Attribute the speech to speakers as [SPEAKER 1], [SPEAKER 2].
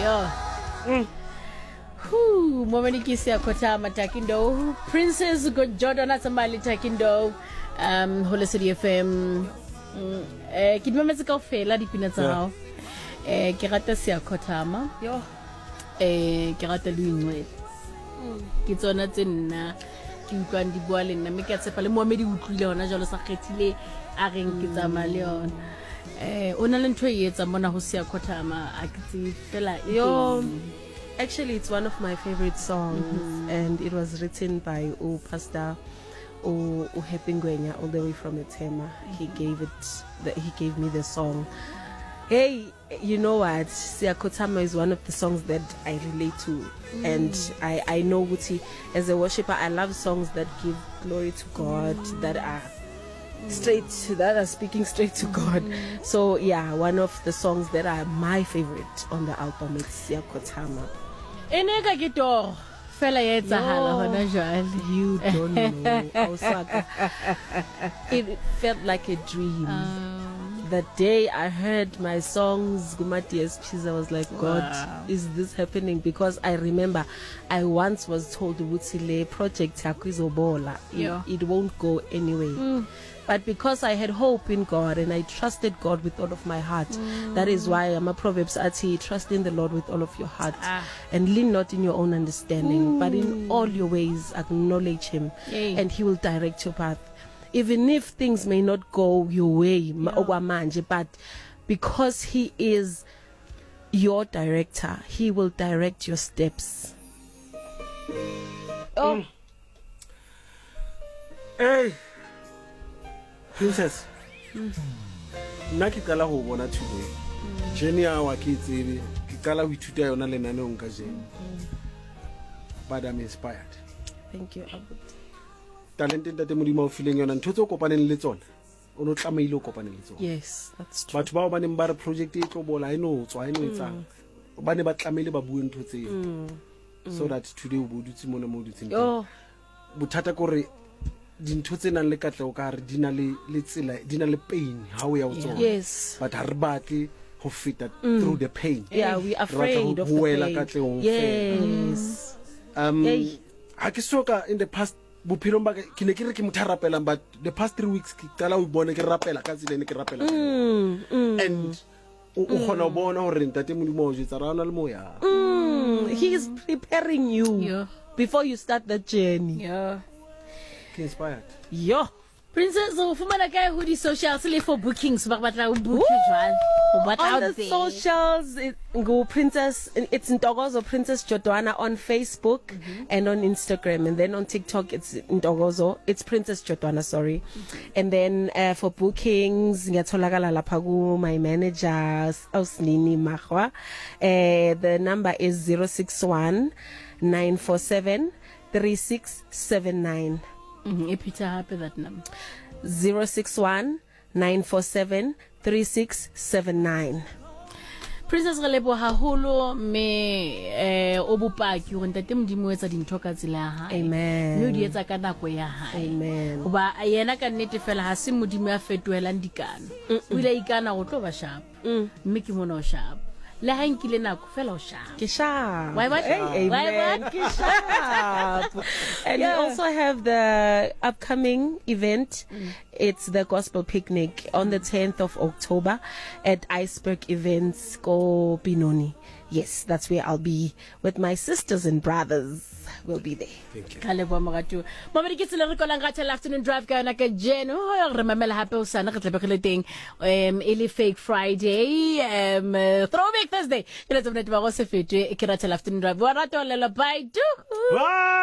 [SPEAKER 1] Yo. Momeni kisi akota matakindo. Princess Jordana Samali takindo. Holy City FM. Kidimametse kaofela dipina tsa hao. Ke rata sia khotama.
[SPEAKER 2] Yo.
[SPEAKER 1] Ke rata luinwe. Ke tsona tsenna ke utlwang di bua le nna me ke tsepa le moemedi utlwile hona jalo sa kgethile a reng ke tsama le yona. Ona le ntwe yetsa mona ho sia khotama a ke fela
[SPEAKER 2] Yo. Actually, it's one of my favorite songs, and it was written by Pastor Happy Ngwenya all the way from Etema. He gave me the song. Hey, you know what? Siakotama is one of the songs that I relate to, and I know Wuti as a worshipper. I love songs that give glory to God, that are speaking straight to God. So yeah, one of the songs that are my favorite on the album is Siakotama.
[SPEAKER 1] Eneka gito fela yetsa hala hona jwale.
[SPEAKER 2] You don't know. It felt like a dream. The day I heard my songs Gumati SPs, I was like, God, is this happening? Because I remember I once was told Wutsile project Yakwizobola. It won't go anyway. But because I had hope in God and I trusted God with all of my heart, that is why I'm a Proverbs Ati, trust in the Lord with all of your heart and lean not in your own understanding, but in all your ways acknowledge Him and He will direct your path. Even if things may not go your way, but because He is your director, He will direct your steps.
[SPEAKER 3] Hey, Princess. Naki kala ho bona today. Jenny awa ke tsebe, ke kala ho ithuta yona le nane onka jeng. But I'm inspired.
[SPEAKER 2] Thank you, Abu.
[SPEAKER 3] Talented that modimo o fileng yona ntho tse o kopaneng le tsona. O no tlamaile o kopaneng le tsona.
[SPEAKER 2] Yes, that's true.
[SPEAKER 3] Batho ba ba neng ba re project e tlo bola eno tswa eno etsang. Ba ne ba tlamile ba bue ntho tse. So that today o bodutse mona mo dutseng. Bothata gore dintho tse nang le katlego ka re di na le tsela di na le pain ha o ya o tsona.
[SPEAKER 2] Yes.
[SPEAKER 3] But ha re batle ho feta through the pain.
[SPEAKER 2] Yeah, we are afraid of the pain. Yes.
[SPEAKER 3] Ha ke soka in the past bophelong ba ke ne ke re ke motharapela, but the past 3 weeks ke tala o bone ke rapela ka tsela ne ke rapela. And o khona bona hore ntate modimo o jetsa rana le moya.
[SPEAKER 2] He is preparing you before you start the journey.
[SPEAKER 3] Inspired.
[SPEAKER 1] Yo. Princess, ufumana kae ho di socials le for bookings ba batla o book jwale.
[SPEAKER 2] On the socials, go Princess. It's Ntokozo Princess Jordana on Facebook and on Instagram, and then on TikTok it's Ntokozo. It's Princess Jordana, sorry. And then for bookings, ngiyatholakala lapha ku my manager Ausnini Mahwa. The number is 061 947 3679.
[SPEAKER 1] Epita happy that number
[SPEAKER 2] 061 947 3679.
[SPEAKER 1] Princess Galebo haholo me obupaki ho ntate modimo etsa dintho ka tsela ya hae.
[SPEAKER 2] Amen.
[SPEAKER 1] Mme di etsa ka nako ya hae.
[SPEAKER 2] Amen.
[SPEAKER 1] Ba yena ka nnete fela ha se modimo ya fetohelang dikano. O ile ikana go tlo ba sharp. Mme ke mona o sharp. Le ha nkile nako fela o sharp.
[SPEAKER 2] Ke sharp.
[SPEAKER 1] Why what?
[SPEAKER 2] Amen. Ke sharp. And we also have the upcoming event. It's the Gospel Picnic on the 10th of October at Iceberg Events Go Binoni. Yes, that's where I'll be with my sisters and brothers. We'll be there.
[SPEAKER 3] Thank you.
[SPEAKER 1] Kalebo magatu. Mamadi ke tsela re kolang ka tshela afternoon drive ka yona ka jeno. Ho re mamela hape o sana re tla be teng ele fake Friday throwback Thursday. Ke letsa mona ba go se fetwe ke ra tshela afternoon drive. Wa rata lela bye.
[SPEAKER 3] Bye.